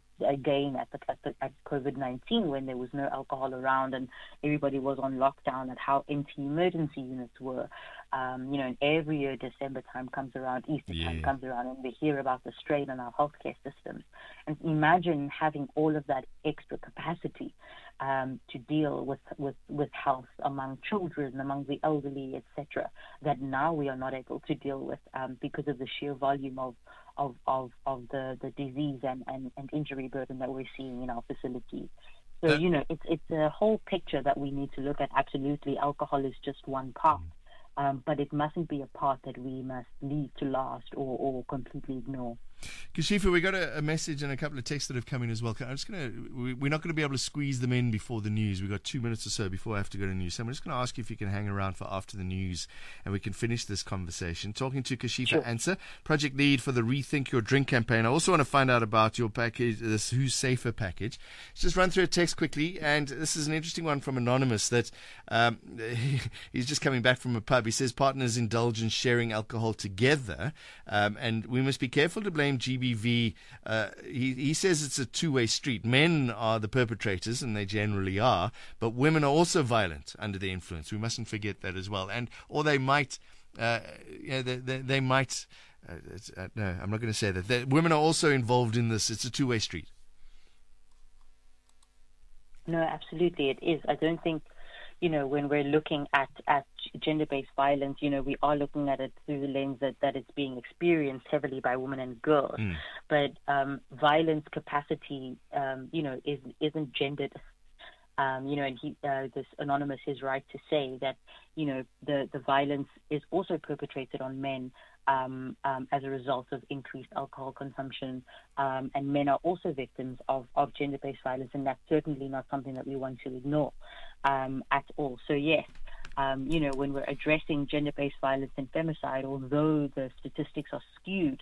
[SPEAKER 4] COVID-19 when there was no alcohol around and everybody was on lockdown, at how empty emergency units were. And every year December time comes around, Easter time comes around, and we hear about the strain on our healthcare systems. And imagine having all of that extra capacity to deal with health among children, among the elderly, etc., that now we are not able to deal with because of the sheer volume of the disease and injury burden that we're seeing in our facilities. So, it's a whole picture that we need to look at. Absolutely, alcohol is just one part. But it mustn't be a part that we must leave to last or completely ignore.
[SPEAKER 2] Kashifa, we got a message and a couple of texts that have come in as well. We're not going to be able to squeeze them in before the news. We've got 2 minutes or so before I have to go to news. So I'm just going to ask you if you can hang around for after the news and we can finish this conversation. Talking to Kashifa Ansah, project lead for the Rethink Your Drink campaign. I also want to find out about your package, this Who's Safer package. Let's just run through a text quickly. And this is an interesting one from Anonymous that he's just coming back from a pub. He says partners indulge in sharing alcohol together, and we must be careful to blame GBV. He says it's a two-way street. Men are the perpetrators, and they generally are, but women are also violent under the influence. We mustn't forget that as well. Or they might, they might. No, I'm not going to say that. Women are also involved in this. It's a two-way street.
[SPEAKER 4] No, absolutely, it is. I don't think, when we're looking at gender-based violence, we are looking at it through the lens that it's being experienced heavily by women and girls. But violence capacity, isn't gendered. And this Anonymous is right to say that, the violence is also perpetrated on men as a result of increased alcohol consumption, and men are also victims of gender-based violence, and that's certainly not something that we want to ignore at all. So yes, when we're addressing gender-based violence and femicide, although the statistics are skewed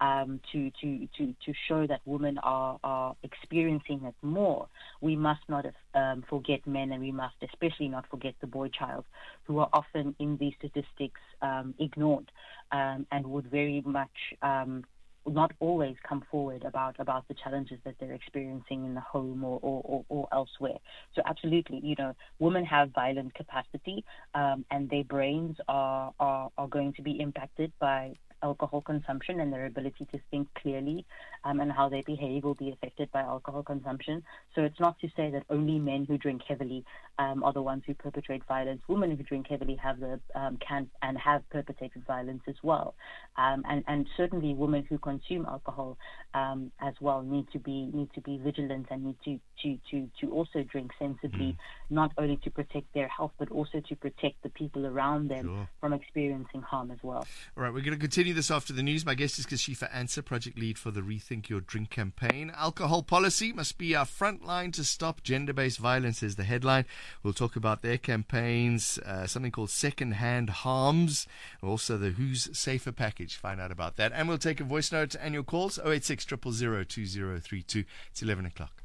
[SPEAKER 4] to show that women are experiencing it more, we must not forget men, and we must especially not forget the boy child, who are often in these statistics ignored and would very much not always come forward about the challenges that they're experiencing in the home or elsewhere. So absolutely, women have violent capacity, and their brains are going to be impacted by alcohol consumption, and their ability to think clearly and how they behave will be affected by alcohol consumption. So it's not to say that only men who drink heavily are the ones who perpetrate violence. Women who drink heavily have can and have perpetrated violence as well. And certainly women who consume alcohol as well need to be vigilant and need to also drink sensibly, not only to protect their health but also to protect the people around them from experiencing harm as well.
[SPEAKER 2] All right, we're going to continue this after the news. My guest is Kashifa Ansah, project lead for the Rethink Rethink Your Drink campaign. Alcohol policy must be our front line to stop gender-based violence is the headline. We'll talk about their campaigns, something called Second-Hand Harms, also the Who's Safer package. Find out about that. And we'll take a voice note and your calls, 086 000 2032. It's 11 o'clock.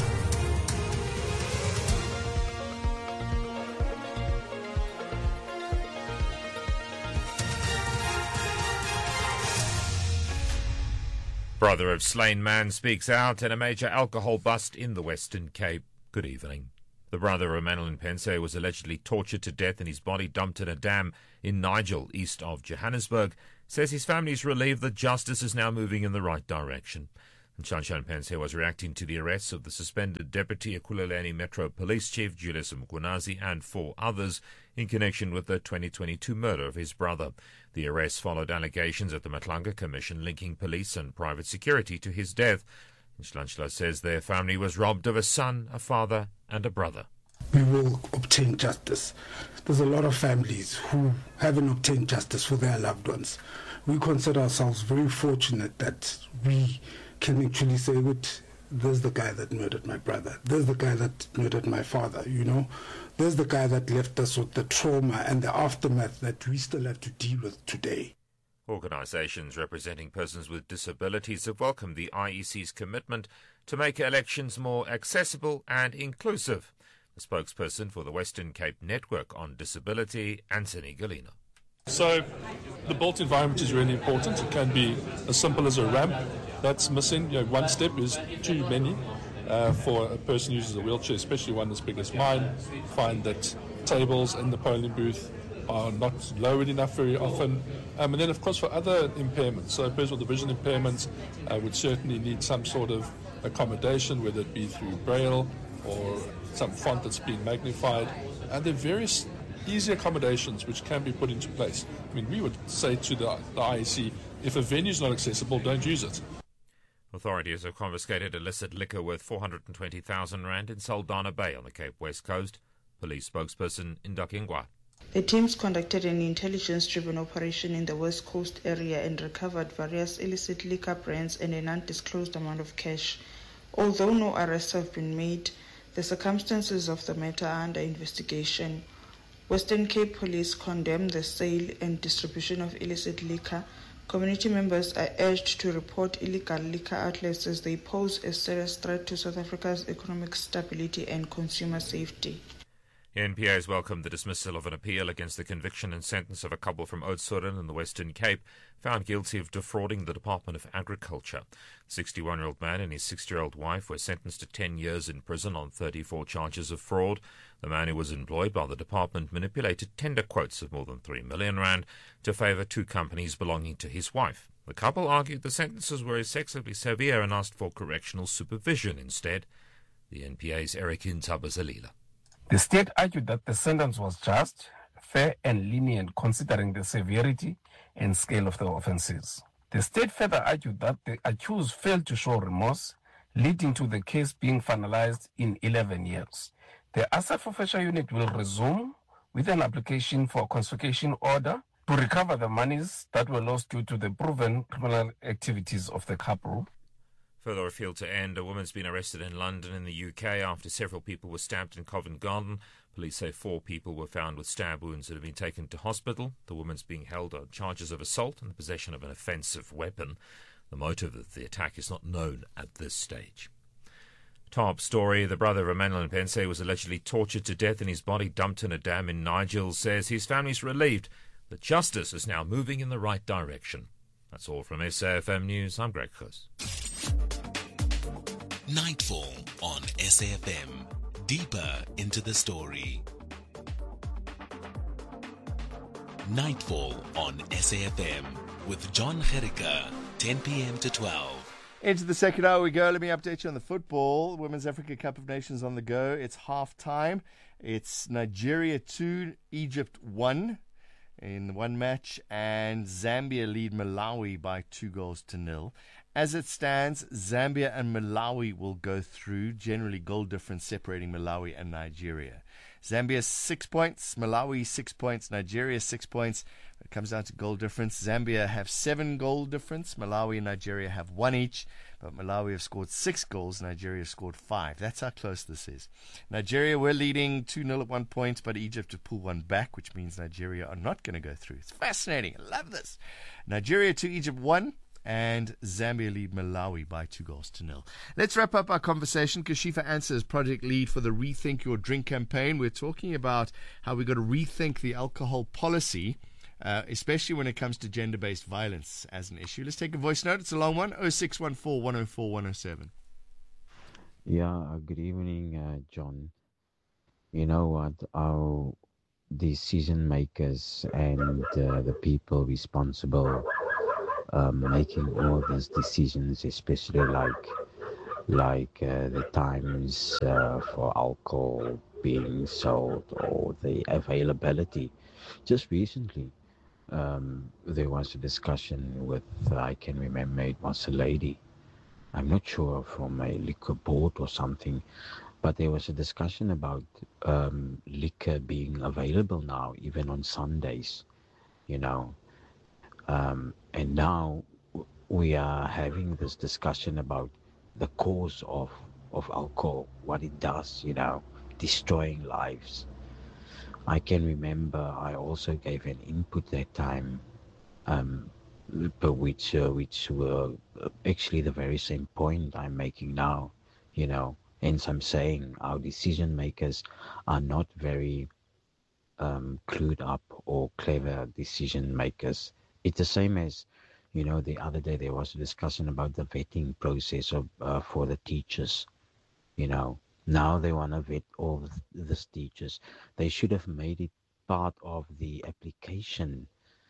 [SPEAKER 5] Brother of slain man speaks out in a major alcohol bust in the Western Cape. Good evening. The brother of Emmanuel Mpense was allegedly tortured to death and his body dumped in a dam in Nigel, east of Johannesburg. Says his family is relieved that justice is now moving in the right direction. And Nhlanhla Mpense was reacting to the arrests of the suspended Deputy Ekhululeni Metro Police Chief Julius Mkhwanazi and 4 others in connection with the 2022 murder of his brother. The arrest followed allegations at the Matlanga Commission linking police and private security to his death. Nhlanhla says their family was robbed of a son, a father and a brother.
[SPEAKER 6] We will obtain justice. There's a lot of families who haven't obtained justice for their loved ones. We consider ourselves very fortunate that we can actually say, there's the guy that murdered my brother. There's the guy that murdered my father, There's the guy that left us with the trauma and the aftermath that we still have to deal with today.
[SPEAKER 5] Organisations representing persons with disabilities have welcomed the IEC's commitment to make elections more accessible and inclusive. The spokesperson for the Western Cape Network on Disability, Anthony Galina.
[SPEAKER 7] So the built environment is really important. It can be as simple as a ramp that's missing. One step is too many for a person who uses a wheelchair, especially one as big as mine. Find that tables in the polling booth are not lowered enough very often. And then, of course, for other impairments, so a person with a vision impairment would certainly need some sort of accommodation, whether it be through Braille or some font that's being magnified. And there are various easy accommodations which can be put into place. We would say to the IEC, if a venue is not accessible, don't use it.
[SPEAKER 5] Authorities have confiscated illicit liquor worth 420,000 rand in Saldanha Bay on the Cape West Coast. Police spokesperson Indaki Ngwa.
[SPEAKER 8] The teams conducted an intelligence-driven operation in the West Coast area and recovered various illicit liquor brands and an undisclosed amount of cash. Although no arrests have been made, the circumstances of the matter are under investigation. Western Cape Police condemn the sale and distribution of illicit liquor. Community members are urged to report illegal liquor outlets as they pose a serious threat to South Africa's economic stability and consumer safety.
[SPEAKER 5] The NPA has welcomed the dismissal of an appeal against the conviction and sentence of a couple from Oudtshoorn in the Western Cape, found guilty of defrauding the Department of Agriculture. The 61-year-old man and his 60-year-old wife were sentenced to 10 years in prison on 34 charges of fraud. The man who was employed by the department manipulated tender quotes of more than 3 million rand to favour 2 companies belonging to his wife. The couple argued the sentences were excessively severe and asked for correctional supervision instead. The NPA's Eric Ntabazalila.
[SPEAKER 9] The state argued that the sentence was just, fair and lenient considering the severity and scale of the offences. The state further argued that the accused failed to show remorse, leading to the case being finalised in 11 years. The Asset Forfeiture Unit will resume with an application for a confiscation order to recover the monies that were lost due to the proven criminal activities of the couple.
[SPEAKER 5] Further afield to end, a woman's been arrested in London in the UK after several people were stabbed in Covent Garden. Police say 4 people were found with stab wounds that have been taken to hospital. The woman's being held on charges of assault and the possession of an offensive weapon. The motive of the attack is not known at this stage. Top story, the brother of Emmanuel Mpense was allegedly tortured to death and his body dumped in a dam in Nigel, says his family's relieved that justice is now moving in the right direction. That's all from SAFM News. I'm Greg Kuss.
[SPEAKER 3] Nightfall on SAFM. Deeper into the story. Nightfall on SAFM with John Gericke, 10 p.m. to 12.
[SPEAKER 2] Into the second hour we go. Let me update you on the football. Women's Africa Cup of Nations on the go. It's half time. It's Nigeria 2, Egypt 1 in one match, and Zambia lead Malawi by 2-0. As it stands, Zambia and Malawi will go through. Generally, goal difference separating Malawi and Nigeria. Zambia 6 points, Malawi 6 points, Nigeria 6 points. It comes down to goal difference. Zambia have 7 goal difference. Malawi and Nigeria have 1 each. But Malawi have scored 6 goals. Nigeria have scored 5. That's how close this is. Nigeria were leading 2-0 at 1 point, but Egypt have pulled one back, which means Nigeria are not going to go through. It's fascinating. I love this. Nigeria 2, Egypt 1. And Zambia lead Malawi by 2-0. Let's wrap up our conversation. Kashifa Ansah, project lead for the Rethink Your Drink campaign. We're talking about how we've got to rethink the alcohol policy, especially when it comes to gender-based violence as an issue. Let's take a voice note. It's a long one, 0614 104 107.
[SPEAKER 10] Yeah, good evening, John. You know what? Our decision makers and the people responsible making all these decisions, especially like the times for alcohol being sold or the availability. Just recently, there was a discussion with, I can remember it was a lady, I'm not sure, from a liquor board or something, but there was a discussion about liquor being available now, even on Sundays, you know. And now we are having this discussion about the cause of alcohol, what it does, you know, destroying lives. I can remember I also gave an input that time, but which were actually the very same point I'm making now, you know. Hence I'm saying our decision makers are not very clued up or clever decision makers. It's the same as, you know, the other day there was a discussion about the vetting process of for the teachers. You know, now they want to vet all these teachers. They should have made it part of the application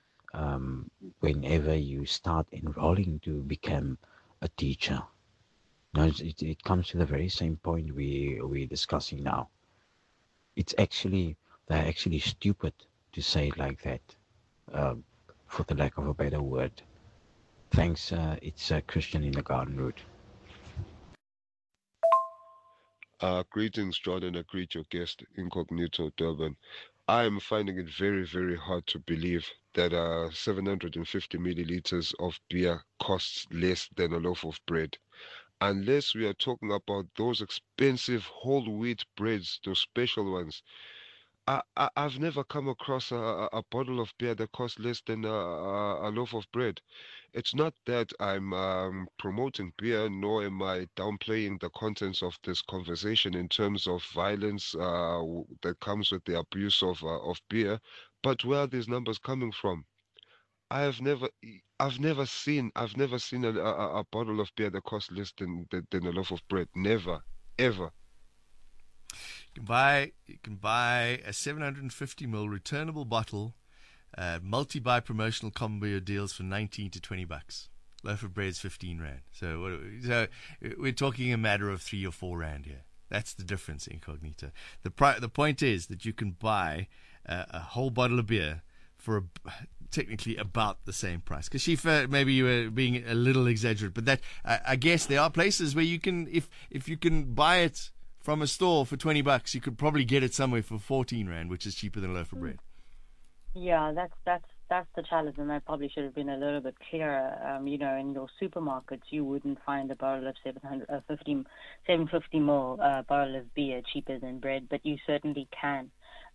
[SPEAKER 10] whenever you start enrolling to become a teacher. No, it comes to the very same point we're discussing now. They're actually stupid to say it like that. For the lack of a better word. Thanks, it's Christian in the Garden Route.
[SPEAKER 11] Greetings, John, and I greet your guest, Incognito Durban. I am finding it very, very hard to believe that 750 milliliters of beer costs less than a loaf of bread. Unless we are talking about those expensive whole wheat breads, those special ones. I've never come across a bottle of beer that costs less than a loaf of bread. It's not that I'm promoting beer, nor am I downplaying the contents of this conversation in terms of violence that comes with the abuse of beer. But where are these numbers coming from? I've never seen a bottle of beer that costs less than a loaf of bread. Never, ever.
[SPEAKER 2] You can buy a 750ml returnable bottle, multi-buy promotional combo deals for 19 to $20. Loaf of bread's 15 rand. So we're talking a matter of 3 or 4 rand here. That's the difference, Incognito. The point is that you can buy a whole bottle of beer for technically about the same price. Kashifa, maybe you were being a little exaggerated, but that I guess there are places where you can, if you can buy it from a store for $20, you could probably get it somewhere for 14 rand, which is cheaper than a loaf of bread.
[SPEAKER 4] Yeah, that's the challenge, and I probably should have been a little bit clearer. You know, in your supermarkets, you wouldn't find a bottle of 750 ml bottle of beer cheaper than bread, but you certainly can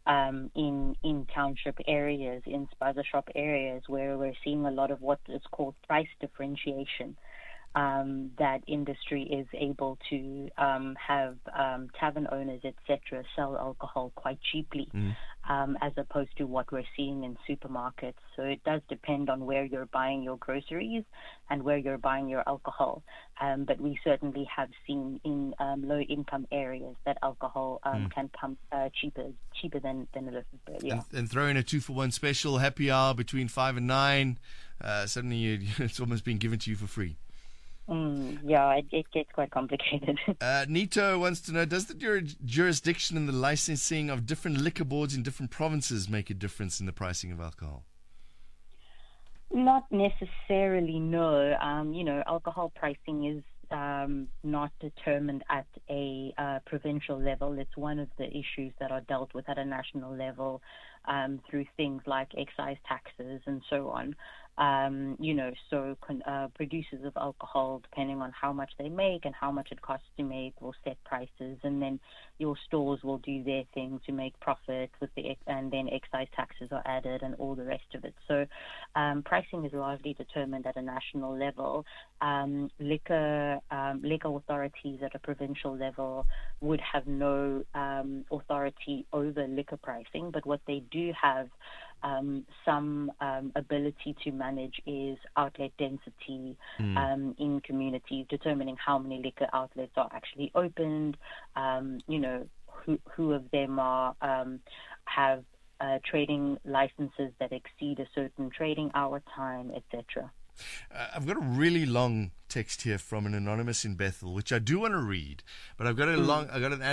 [SPEAKER 4] in township areas, in spaza shop areas, where we're seeing a lot of what is called price differentiation. That industry is able to have tavern owners, etc., sell alcohol quite cheaply, as opposed to what we're seeing in supermarkets. So it does depend on where you're buying your groceries and where you're buying your alcohol. But we certainly have seen in low-income areas that alcohol can come cheaper than a loaf of bread. Yeah.
[SPEAKER 2] And throw in a 2-for-1 special, happy hour between 5 and 9. Suddenly it's almost been given to you for free.
[SPEAKER 4] Yeah, it gets quite complicated.
[SPEAKER 2] Nito wants to know, does the jurisdiction and the licensing of different liquor boards in different provinces make a difference in the pricing of alcohol?
[SPEAKER 4] Not necessarily, no. Alcohol pricing is not determined at a provincial level. It's one of the issues that are dealt with at a national level through things like excise taxes and so on. Producers of alcohol, depending on how much they make and how much it costs to make, will set prices, and then your stores will do their thing to make profit and then excise taxes are added and all the rest of it. So pricing is largely determined at a national level. Liquor authorities at a provincial level would have no authority over liquor pricing, but what they do have some ability to manage is outlet density in communities, determining how many liquor outlets are actually opened, who of them have trading licenses that exceed a certain trading hour time, etc.
[SPEAKER 2] I've got a really long text here from an anonymous in Bethel, which I do want to read, but I've got an